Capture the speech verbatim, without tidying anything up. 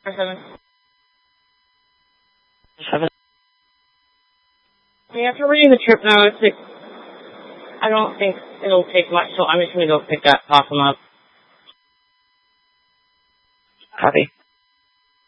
Seven. Seven. I mean, after reading the trip notes, it, I don't think it'll take much, so I'm just going to go pick that, pop them up. Copy.